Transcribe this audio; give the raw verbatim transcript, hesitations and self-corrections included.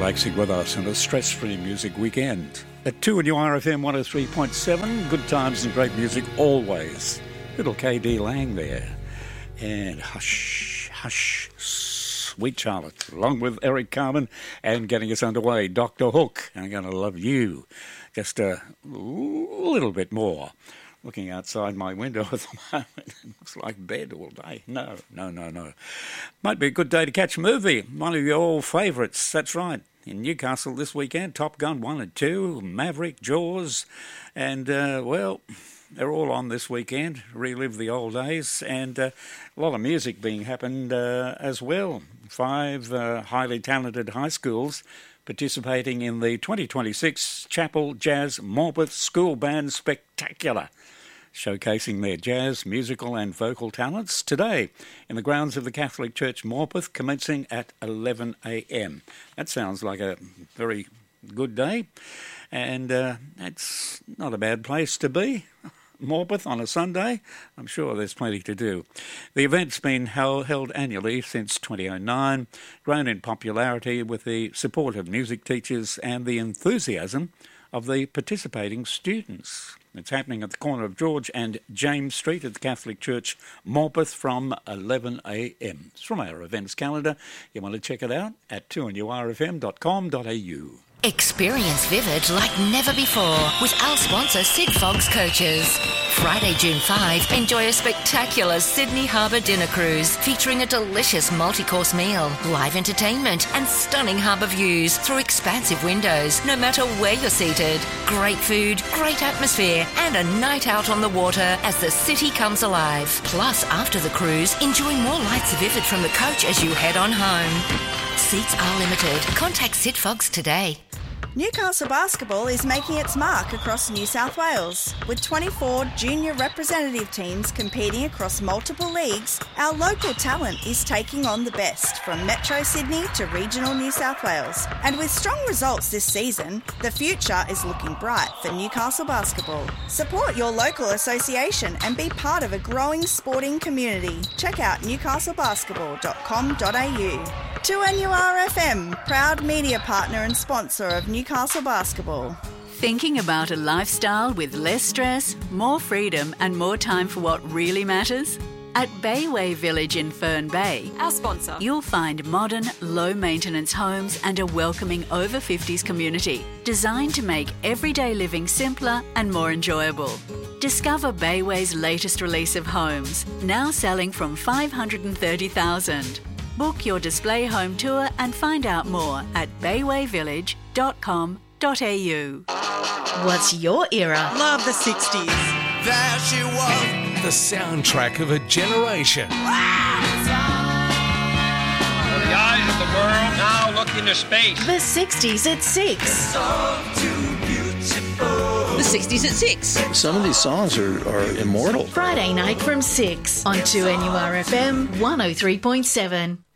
relaxing with us on a stress-free music weekend. At two and U R F M one oh three point seven, good times and great music always. Little K D Lang there. And Hush, Hush, Sweet Charlotte, along with Eric Carmen, and getting us underway, Doctor Hook, I'm Gonna Love You. Just a little bit more. Looking outside my window at the moment, it looks like bed all day. No, no, no, no. Might be a good day to catch a movie. One of your old favourites, that's right. In Newcastle this weekend, Top Gun one and two, Maverick, Jaws, and, uh, well, they're all on this weekend. Relive the old days, and uh, a lot of music being happened uh, as well. Five uh, highly talented high schools participating in the twenty twenty-six Chapel Jazz Morpeth School Band Spectacular, showcasing their jazz, musical and vocal talents today in the grounds of the Catholic Church Morpeth, commencing at eleven a.m. That sounds like a very good day, and uh, that's not a bad place to be. Morpeth on a Sunday, I'm sure there's plenty to do. The event's been held, held annually since two thousand nine, grown in popularity with the support of music teachers and the enthusiasm of the participating students. It's happening at the corner of George and James Street at the Catholic Church Morpeth from eleven a.m. It's from our events calendar. You want to check it out at two n u r f m dot com dot a u. Experience Vivid like never before with our sponsor Sid Fogg's Coaches. Friday, June fifth, enjoy a spectacular Sydney Harbour dinner cruise featuring a delicious multi-course meal, live entertainment and stunning harbour views through expansive windows no matter where you're seated. Great food, great atmosphere and a night out on the water as the city comes alive. Plus, after the cruise, enjoy more lights Vivid from the coach as you head on home. Seats are limited. Contact Sid Fogg's today. Newcastle Basketball is making its mark across New South Wales. With twenty-four junior representative teams competing across multiple leagues, our local talent is taking on the best from Metro Sydney to regional New South Wales. And with strong results this season, the future is looking bright for Newcastle Basketball. Support your local association and be part of a growing sporting community. Check out newcastle basketball dot com dot a u. two N U R F M, proud media partner and sponsor of Newcastle Basketball. Thinking about a lifestyle with less stress, more freedom and more time for what really matters? At Bayway Village in Fern Bay, our sponsor, you'll find modern, low-maintenance homes and a welcoming over fifties community designed to make everyday living simpler and more enjoyable. Discover Bayway's latest release of homes, now selling from five hundred thirty thousand dollars. Book your display home tour and find out more at bayway village dot com dot a u. What's your era? Love the sixties. There she was, the soundtrack of a generation. Well, the eyes of the world now look into space. The sixties at six. The sixties at six. Some of these songs are, are immortal. Friday night from six on two N U R F M one oh three point seven.